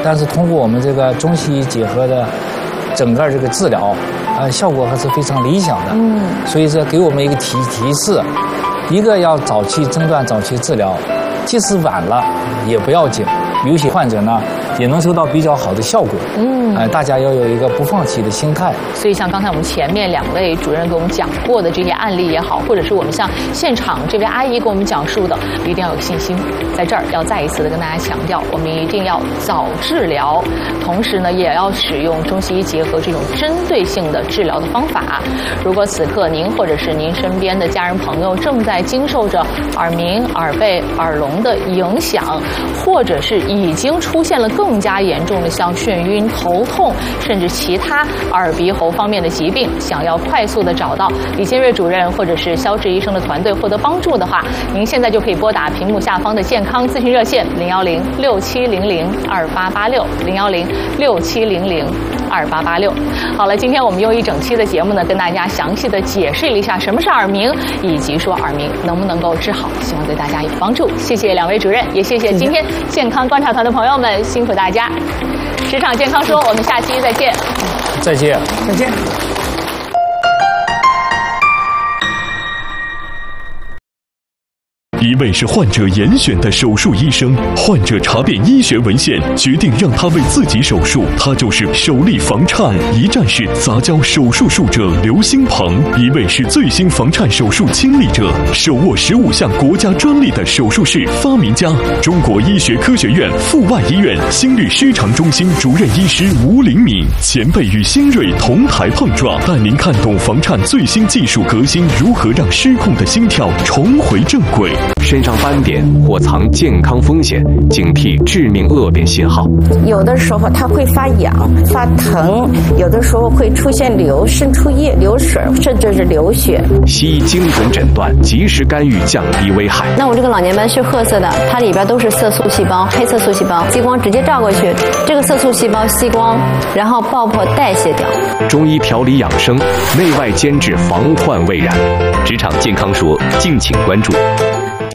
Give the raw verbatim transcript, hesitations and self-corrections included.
但是通过我们这个中西医结合的整个这个治疗，呃，效果还是非常理想的。嗯，所以说给我们一个提提示，一个要早期诊断、早期治疗，即使晚了也不要紧，有些患者呢也能收到比较好的效果。嗯，呃，大家要有一个不放弃的心态。 所以像刚才我们前面两位主任给我们讲过的这些案例也好，或者是我们像现场这位阿姨给我们讲述的，一定要有信心。在这儿要再一次的跟大家强调，我们一定要早治疗，同时呢也要使用中西医结合这种针对性的治疗的方法。如果此刻您或者是您身边的家人朋友正在经受着耳鸣、耳背、耳聋的影响，或者是已经出现了更加严重的像眩晕、头痛，甚至其他耳鼻喉方面的疾病，想要快速的找到李新瑞主任或者是肖志医生的团队获得帮助的话，您现在就可以拨打屏幕下方的健康咨询热线零幺零六七零零二八八六零幺零六七零零二八八六。好了，今天我们用一整期的节目呢，跟大家详细的解释了一下什么是耳鸣，以及说耳鸣能不能够治好，希望对大家有帮助。谢谢两位主任，也谢谢今天健康观察团的朋友们，辛苦大家。职场健康说，我们下期再见。 再见， 再见。 一位是患者严选的手术医生，患者查遍医学文献，决定让他为自己手术。他就是首例房颤一站式杂交手术术者刘兴鹏。一位是最新房颤手术亲历者，手握十五项国家专利的手术室发明家，中国医学科学院阜外医院心律失常中心主任医师吴灵敏，前辈与新锐同台碰撞，带您看懂房颤最新技术革新如何让失控的心跳重回正轨。 身上斑点或藏健康风险，警惕致命恶变信号。 有的时候它会发痒、发疼，有的时候会出现流渗出液、流水，甚至是流血。 西医精准诊断，及时干预，降低危害。 那我这个老年斑是褐色的，它里边都是色素细胞，黑色素细胞，激光直接照过去，这个色素细胞吸光，然后爆破代谢掉。 中医调理养生，内外兼治，防患未然。职场健康说，敬请关注。